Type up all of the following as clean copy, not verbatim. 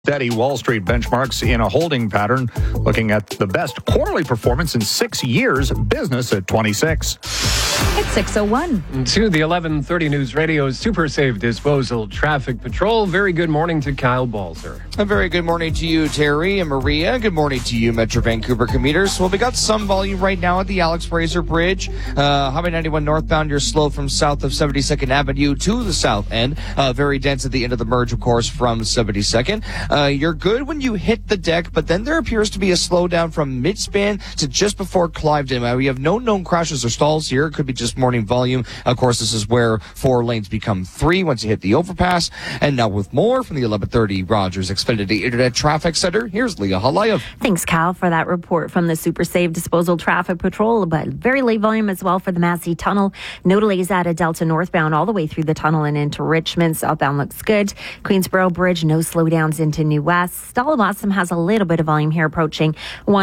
Steady Wall Street benchmarks in a holding pattern, looking at the best quarterly performance in 6 years, business at 26. It's 6:01. To the 11:30 News Radio's Super Safe Disposal Traffic Patrol. Very good morning to Kyle Balzer. A very good morning to you, Terry and Maria. Good morning to you, Metro Vancouver commuters. Well, we got some volume right now at the Alex Fraser Bridge. Highway 91 northbound, you're slow from south of 72nd Avenue to the south end. Very dense at the end of the merge, of course, from 72nd. You're good when you hit the deck, but then there appears to be a slowdown from midspan to just before Cliveden. We have no known crashes or stalls here. It could be just morning volume. Of course, this is where 4 lanes become 3 once you hit the overpass. And now with more from the 1130 Rogers Xfinity Internet Traffic Center, here's Leah Halayev. Thanks, Cal, for that report from the Super Safe Disposal Traffic Patrol. But very late volume as well for the Massey Tunnel. No delays at a Delta northbound all the way through the tunnel and into Richmond. Southbound looks good. Queensboro Bridge, no slowdowns into New West. Stalawassam has a little bit of volume here approaching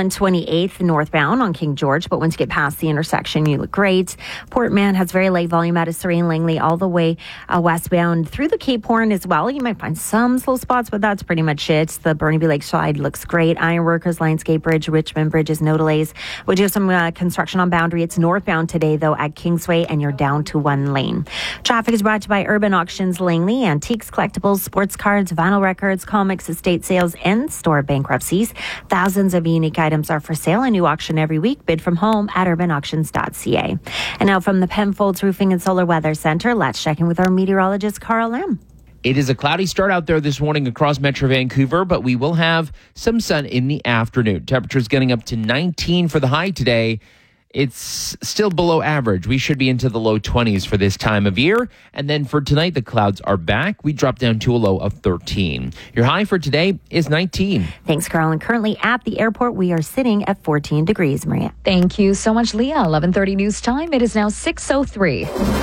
128th northbound on King George. But once you get past the intersection, you look great. Port Mann has very light volume out of Serene Langley all the way westbound through the Cape Horn as well. You might find some slow spots, but that's pretty much it. The Burnaby Lakeside looks great. Ironworkers, Lionsgate Bridge, Richmond Bridges, no delays. We do have some construction on Boundary. It's northbound today, though, at Kingsway, and you're down to 1 lane. Traffic is brought to you by Urban Auctions Langley. Antiques, collectibles, sports cards, vinyl records, comics, estate sales, and store bankruptcies. Thousands of unique items are for sale. A new auction every week. Bid from home at urbanauctions.ca. And now from the Penfolds Roofing and Solar Weather Center, let's check in with our meteorologist, Carl Lim. It is a cloudy start out there this morning across Metro Vancouver, but we will have some sun in the afternoon. Temperatures getting up to 19 for the high today. It's still below average. We should be into the low 20s for this time of year. And then for tonight, the clouds are back. We drop down to a low of 13. Your high for today is 19. Thanks, Carl. And currently at the airport, we are sitting at 14 degrees, Maria. Thank you so much, Leah. 11:30 news time. It is now 6:03.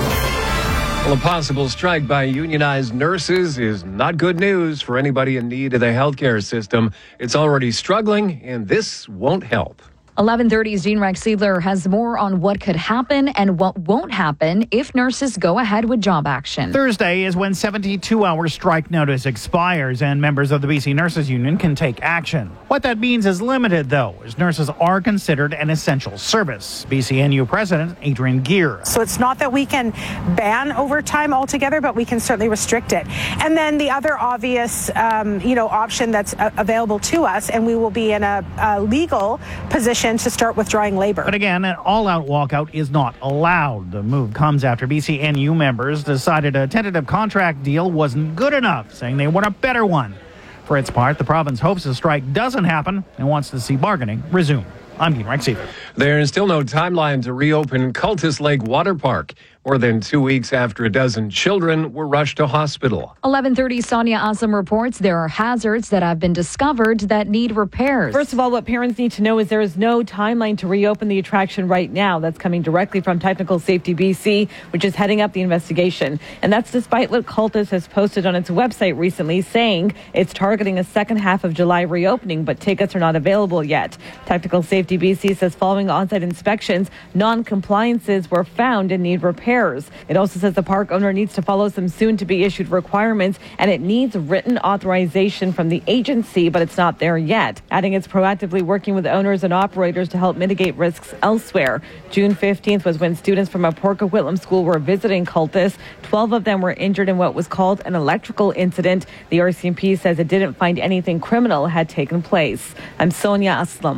Well, a possible strike by unionized nurses is not good news for anybody in need of the healthcare system. It's already struggling, and this won't help. 11:30's Jean Rex Seidler has more on what could happen and what won't happen if nurses go ahead with job action. Thursday is when 72-hour strike notice expires and members of the BC Nurses Union can take action. What that means is limited, though, as nurses are considered an essential service. BCNU President Adrian Gear. So it's not that we can ban overtime altogether, but we can certainly restrict it. And then the other obvious, option that's available to us, and we will be in a legal position to start withdrawing labor. But again, an all-out walkout is not allowed. The move comes after BCNU members decided a tentative contract deal wasn't good enough, saying they want a better one. For its part, the province hopes the strike doesn't happen and wants to see bargaining resume. I'm Dean Rex Seidler. There is still no timeline to reopen Cultus Lake Water Park, more than 2 weeks after a dozen children were rushed to hospital. 11:30 Sonia Assam reports there are hazards that have been discovered that need repairs. First of all, what parents need to know is there is no timeline to reopen the attraction right now. That's coming directly from Technical Safety BC, which is heading up the investigation. And that's despite what Cultus has posted on its website recently, saying it's targeting a second half of July reopening, but tickets are not available yet. Technical Safety BC says following on-site inspections, non-compliances were found and need repairs. It also says the park owner needs to follow some soon-to-be-issued requirements, and it needs written authorization from the agency, but it's not there yet. Adding it's proactively working with owners and operators to help mitigate risks elsewhere. June 15th was when students from a Port Coquitlam school were visiting Cultus. 12 of them were injured in what was called an electrical incident. The RCMP says it didn't find anything criminal had taken place. I'm Sonia Aslam.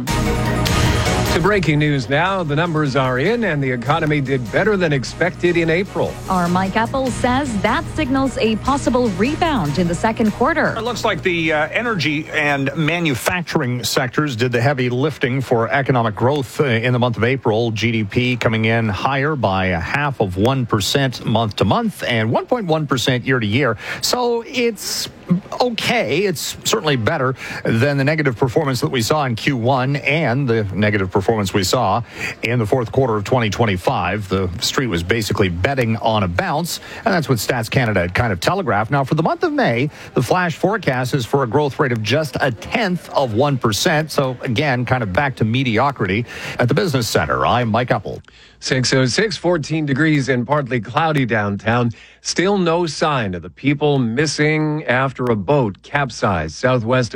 To breaking news now, the numbers are in and the economy did better than expected in April. Our Mike Apple says that signals a possible rebound in the second quarter. It looks like the energy and manufacturing sectors did the heavy lifting for economic growth in the month of April. GDP coming in higher by 0.5% month to month and 1.1% year to year. So it's okay. It's certainly better than the negative performance that we saw in Q1 and the negative performance we saw in the fourth quarter of 2025. The street was basically betting on a bounce, and that's what Stats Canada had kind of telegraphed. Now, for the month of May, the flash forecast is for a growth rate of just 0.1%. So, again, kind of back to mediocrity at the Business Center. I'm Mike Apple. 6:06, 14 degrees and partly cloudy downtown. Still no sign of the people missing after after a boat capsized southwest